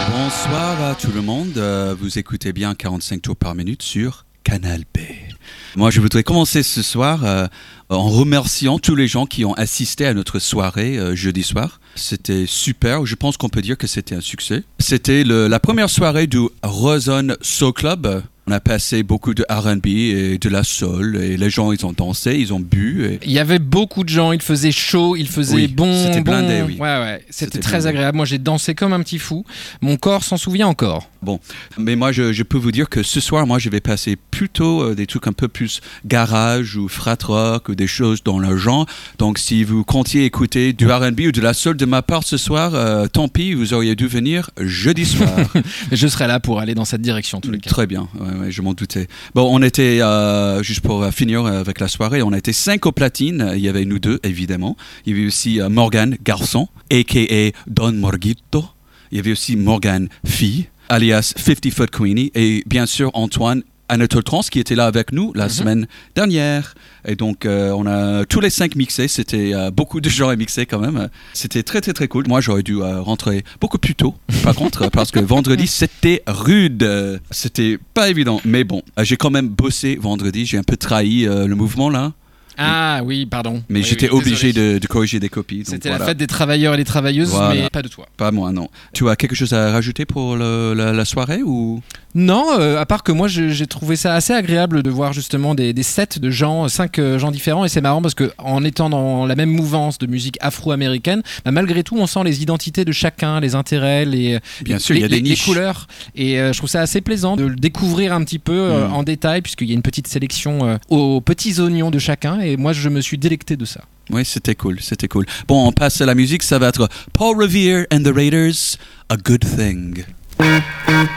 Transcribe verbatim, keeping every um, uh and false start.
Bonsoir à tout le monde, euh, vous écoutez bien quarante-cinq tours par minute sur Canal B. Moi je voudrais commencer ce soir euh, en remerciant tous les gens qui ont assisté à notre soirée euh, jeudi soir. C'était super, je pense qu'on peut dire que c'était un succès. C'était le, la première soirée du Rosanne Soul Club. On a passé beaucoup de R and B et de la soul et les gens ils ont dansé, ils ont bu. Et... Il y avait beaucoup de gens, il faisait chaud, il faisait oui, bon. C'était bon... blindé, oui. Ouais, ouais, c'était, c'était très blindé. agréable. Moi j'ai dansé comme un petit fou. Mon corps s'en souvient encore. Bon, mais moi je, je peux vous dire que ce soir, moi je vais passer plutôt euh, des trucs un peu plus garage ou frat rock ou des choses dans le genre. Donc si vous comptiez écouter du R and B ou de la soul de ma part ce soir, euh, tant pis, vous auriez dû venir jeudi soir. Je serai là pour aller dans cette direction en tous les cas. Très bien, ouais, ouais, je m'en doutais. Bon, on était, euh, juste pour finir avec la soirée, on était cinq au platine. Il y avait nous deux, évidemment. Il y avait aussi euh, Morgane Garçon, a k a. Don Morguito. Il y avait aussi Morgane Fille, alias fifty Foot Queenie. Et bien sûr, Antoine Anatole Trans qui était là avec nous la mm-hmm. semaine dernière. Et donc, euh, on a tous les cinq mixés. C'était euh, beaucoup de gens à mixer quand même. C'était très, très, très cool. Moi, j'aurais dû euh, rentrer beaucoup plus tôt, par contre, parce que vendredi, c'était rude. Euh, c'était pas évident. Mais bon, euh, j'ai quand même bossé vendredi. J'ai un peu trahi euh, le mouvement, là. Ah oui, pardon. Mais oui, j'étais oui, obligé de, de corriger des copies. C'était voilà. la fête des travailleurs et des travailleuses, voilà. mais pas de toi. Pas moi, non. Tu as quelque chose à rajouter pour le, la, la soirée ou... Non, euh, à part que moi j'ai, j'ai trouvé ça assez agréable de voir justement des, des sets de gens, cinq euh, gens différents, et c'est marrant parce que en étant dans la même mouvance de musique afro-américaine, bah, malgré tout on sent les identités de chacun, les intérêts, les, Bien les, sûr, il y a les, des les niches. couleurs, et euh, je trouve ça assez plaisant de le découvrir un petit peu euh, mm. en détail puisqu'il y a une petite sélection euh, aux petits oignons de chacun, et moi je me suis délecté de ça. Oui, c'était cool, c'était cool. Bon, on passe à la musique, ça va être Paul Revere and the Raiders, A Good Thing.